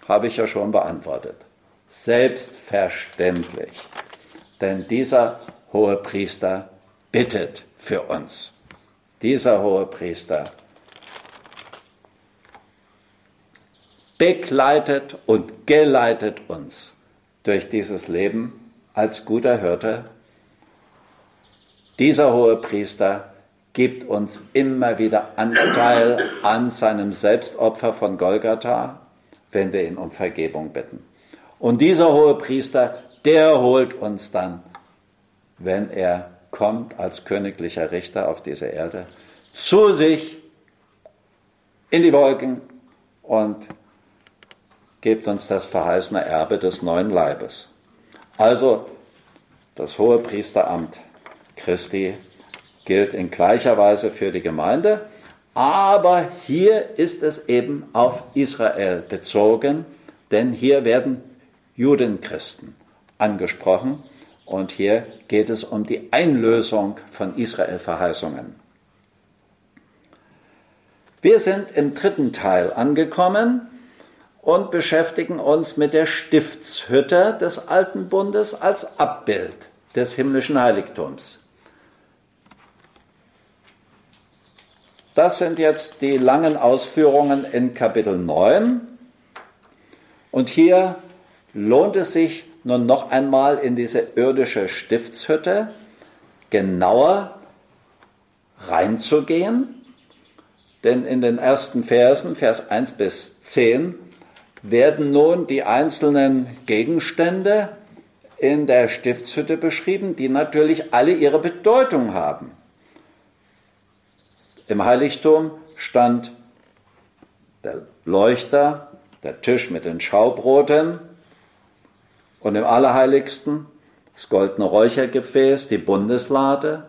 habe ich ja schon beantwortet. Selbstverständlich. Denn dieser Hohepriester bittet für uns. Dieser Hohepriester begleitet und geleitet uns durch dieses Leben als guter Hirte. Dieser Hohepriester gibt uns immer wieder Anteil an seinem Selbstopfer von Golgatha, wenn wir ihn um Vergebung bitten. Und dieser Hohepriester, der holt uns dann, wenn er kommt als königlicher Richter auf diese Erde, zu sich in die Wolken und gibt uns das verheißene Erbe des neuen Leibes. Also das Hohepriesteramt Christi gilt in gleicher Weise für die Gemeinde, aber hier ist es eben auf Israel bezogen, denn hier werden Judenchristen angesprochen und hier geht es um die Einlösung von Israel-Verheißungen. Wir sind im dritten Teil angekommen und beschäftigen uns mit der Stiftshütte des Alten Bundes als Abbild des himmlischen Heiligtums. Das sind jetzt die langen Ausführungen in Kapitel 9. Und hier lohnt es sich nun noch einmal in diese irdische Stiftshütte genauer reinzugehen. Denn in den ersten Versen, Vers 1 bis 10, werden nun die einzelnen Gegenstände in der Stiftshütte beschrieben, die natürlich alle ihre Bedeutung haben. Im Heiligtum stand der Leuchter, der Tisch mit den Schaubroten und im Allerheiligsten das goldene Räuchergefäß, die Bundeslade.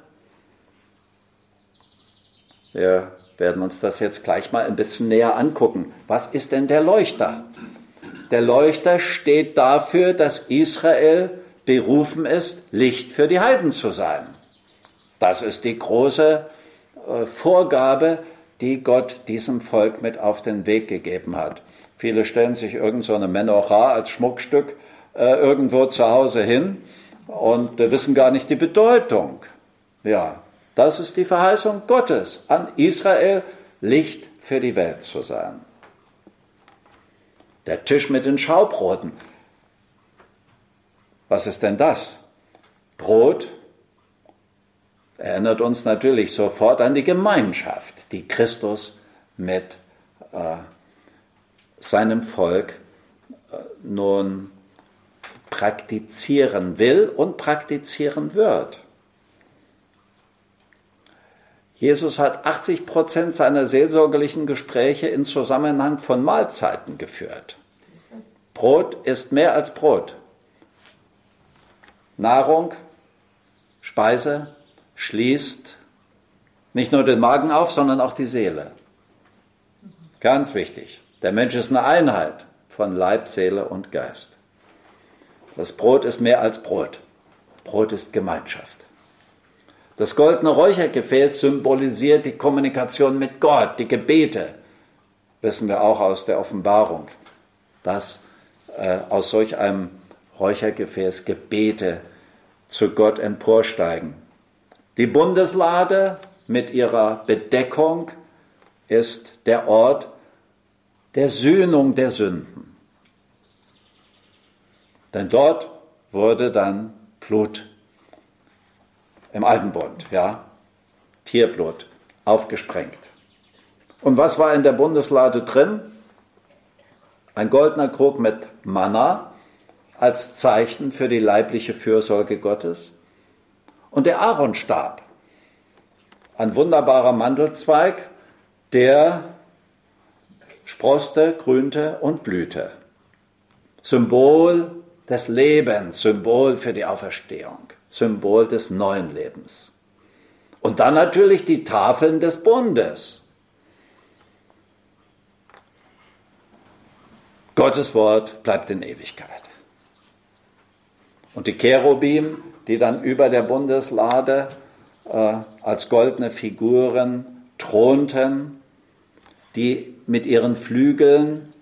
Wir werden uns das jetzt gleich mal ein bisschen näher angucken. Was ist denn der Leuchter? Der Leuchter steht dafür, dass Israel berufen ist, Licht für die Heiden zu sein. Das ist die große Vorgabe, die Gott diesem Volk mit auf den Weg gegeben hat. Viele stellen sich irgend so eine Menorah als Schmuckstück irgendwo zu Hause hin und wissen gar nicht die Bedeutung. Ja, das ist die Verheißung Gottes an Israel, Licht für die Welt zu sein. Der Tisch mit den Schaubroten. Was ist denn das? Brot erinnert uns natürlich sofort an die Gemeinschaft, die Christus mit seinem Volk nun praktizieren will und praktizieren wird. Jesus hat 80% seiner seelsorgerlichen Gespräche in Zusammenhang von Mahlzeiten geführt. Brot ist mehr als Brot. Nahrung, Speise schließt nicht nur den Magen auf, sondern auch die Seele. Ganz wichtig. Der Mensch ist eine Einheit von Leib, Seele und Geist. Das Brot ist mehr als Brot. Brot ist Gemeinschaft. Das goldene Räuchergefäß symbolisiert die Kommunikation mit Gott, die Gebete. Wissen wir auch aus der Offenbarung, dass aus solch einem Räuchergefäß Gebete zu Gott emporsteigen. Die Bundeslade mit ihrer Bedeckung ist der Ort der Sühnung der Sünden. Denn dort wurde dann Blut im Alten Bund, ja, Tierblut, aufgesprengt. Und was war in der Bundeslade drin? Ein goldener Krug mit Manna als Zeichen für die leibliche Fürsorge Gottes. Und der Aaronstab, ein wunderbarer Mandelzweig, der sproßte, grünte und blühte. Symbol des Lebens, Symbol für die Auferstehung, Symbol des neuen Lebens. Und dann natürlich die Tafeln des Bundes. Gottes Wort bleibt in Ewigkeit. Und die Cherubim, die dann über der Bundeslade als goldene Figuren thronten, die mit ihren Flügeln